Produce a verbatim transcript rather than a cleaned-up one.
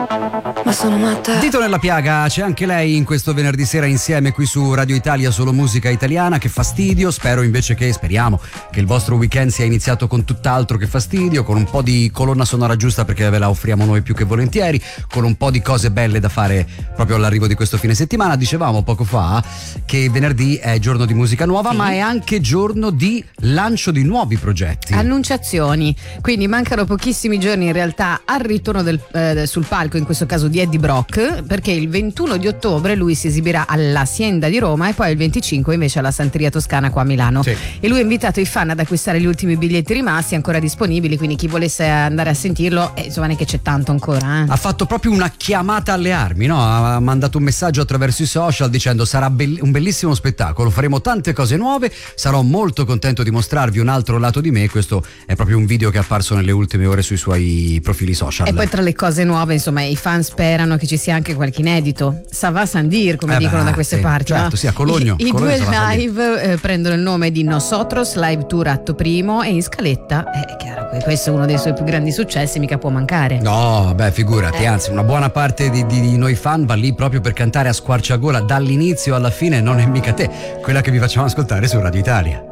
ma sono matta. Dito nella piaga, c'è anche lei in questo venerdì sera insieme qui su Radio Italia, solo musica italiana. Che fastidio, spero invece che, speriamo che il vostro weekend sia iniziato con tutt'altro che fastidio, con un po' di colonna sonora giusta perché ve la offriamo noi più che volentieri, con un po' di cose belle da fare proprio all'arrivo di questo fine settimana. Dicevamo poco fa che venerdì è giorno di musica nuova, sì, ma è anche giorno di lancio di nuovi progetti, annunciazioni, quindi mancano pochissimi giorni in realtà al ritorno del, eh, sul palco, in questo caso di Eddie Brock, perché il ventuno di ottobre lui si esibirà all'Hacienda di Roma e poi il venticinque invece alla Santeria Toscana qua a Milano, sì. E lui ha invitato i fan ad acquistare gli ultimi biglietti rimasti ancora disponibili, quindi chi volesse andare a sentirlo, eh, insomma, non è che c'è tanto ancora, eh. Ha fatto proprio una chiamata alle armi, no? Ha mandato un messaggio attraverso i social dicendo: sarà be- un bellissimo spettacolo, faremo tante cose nuove, sarò molto contento di mostrarvi un altro lato di me. Questo è proprio un video che è apparso nelle ultime ore sui suoi profili social. E poi tra le cose nuove, insomma, i fan sperano che ci sia anche qualche inedito. Ça va sans dire, come eh dicono beh, da queste sì, parti. certo, no? sì, a Cologno. I, i Cologno due live eh, prendono il nome di Nosotros Live Tour Atto Primo, e in scaletta è chiaro che questo è uno dei suoi più grandi successi, mica può mancare. No, beh, figurati, eh. anzi, una buona parte di, di, di noi fan va lì proprio per cantare a squarciagola dall'inizio alla fine. Non è mica te, quella che vi facciamo ascoltare su Radio Italia.